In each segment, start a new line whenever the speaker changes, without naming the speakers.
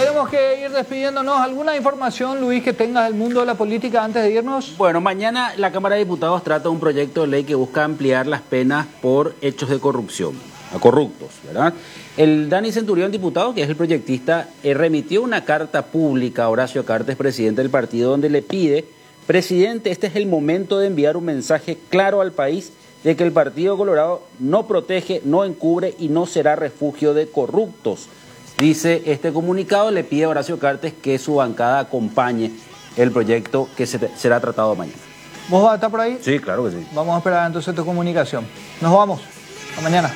tenemos que ir despidiéndonos. ¿Alguna información, Luis, que tengas del mundo de la política antes de irnos?
Bueno, mañana la Cámara de Diputados trata un proyecto de ley que busca ampliar las penas por hechos de corrupción, a corruptos, ¿verdad? El Dani Centurión, diputado, que es el proyectista, remitió una carta pública a Horacio Cartes, presidente del partido, donde le pide: presidente, este es el momento de enviar un mensaje claro al país de que el Partido Colorado no protege, no encubre y no será refugio de corruptos. Dice este comunicado, le pide a Horacio Cartes que su bancada acompañe el proyecto que será tratado mañana.
¿Vos vas a estar por ahí?
Sí, claro que sí.
Vamos a esperar entonces tu comunicación. Nos vamos. Hasta mañana.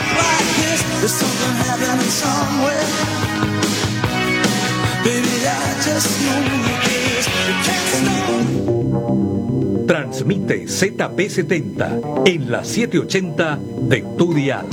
Transmite ZP70 en la 780 de tu dial.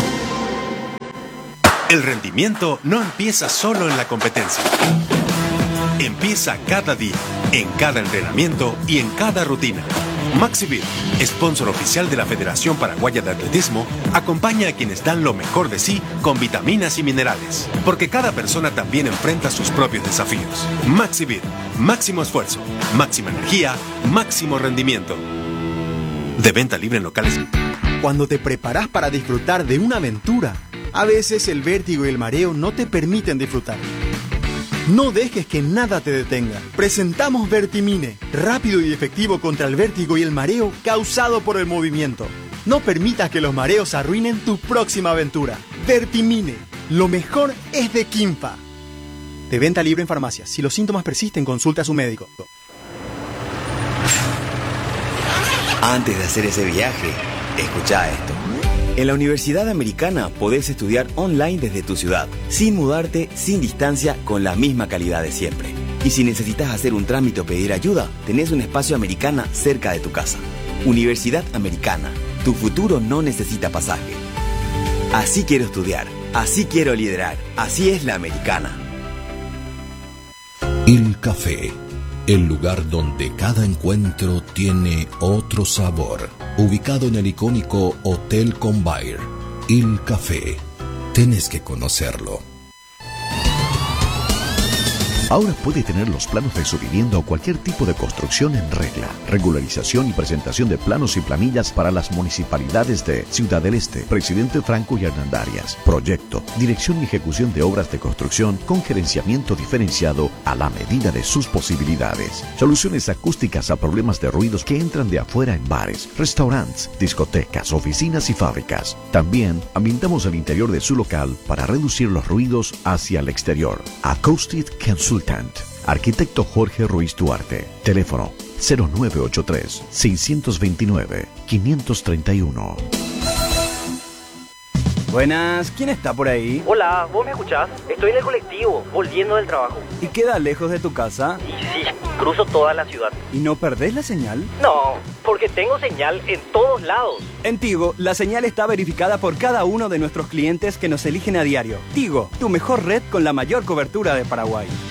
El rendimiento no empieza solo en la competencia. Empieza cada día, en cada entrenamiento y en cada rutina. Maxivir, sponsor oficial de la Federación Paraguaya de Atletismo, acompaña a quienes dan lo mejor de sí con vitaminas y minerales, porque cada persona también enfrenta sus propios desafíos. Maxivir, máximo esfuerzo, máxima energía, máximo rendimiento. De venta libre en locales.
Cuando te preparas para disfrutar de una aventura, a veces el vértigo y el mareo no te permiten disfrutar. No dejes que nada te detenga. Presentamos Vertimine, rápido y efectivo contra el vértigo y el mareo causado por el movimiento. No permitas que los mareos arruinen tu próxima aventura. Vertimine, lo mejor es de Quimpa. De venta libre en farmacias. Si los síntomas persisten, consulta a su médico.
Antes de hacer ese viaje, escucha esto. En la Universidad Americana podés estudiar online desde tu ciudad, sin mudarte, sin distancia, con la misma calidad de siempre. Y si necesitas hacer un trámite o pedir ayuda, tenés un espacio Americana cerca de tu casa. Universidad Americana, tu futuro no necesita pasaje. Así quiero estudiar, así quiero liderar, así es la Americana.
Il Café, el lugar donde cada encuentro tiene otro sabor. Ubicado en el icónico Hotel Convair, Il Café. Tenés que conocerlo.
Ahora puede tener los planos de su vivienda o cualquier tipo de construcción en regla. Regularización y presentación de planos y planillas para las municipalidades de Ciudad del Este, Presidente Franco y Hernandarias. Proyecto, dirección y ejecución de obras de construcción con gerenciamiento diferenciado a la medida de sus posibilidades. Soluciones acústicas a problemas de ruidos que entran de afuera en bares, restaurantes, discotecas, oficinas y fábricas. También ambientamos el interior de su local para reducir los ruidos hacia el exterior. Acoustic Consultant. Arquitecto Jorge Ruiz Duarte. Teléfono 0983-629-531.
Buenas, ¿quién está por ahí?
Hola, ¿vos me escuchás? Estoy en el colectivo, volviendo del trabajo.
¿Y queda lejos de tu casa?
Y sí, cruzo toda la ciudad.
¿Y no perdés la señal?
No, porque tengo señal en todos lados.
En Tigo, la señal está verificada por cada uno de nuestros clientes que nos eligen a diario. Tigo, tu mejor red con la mayor cobertura de Paraguay.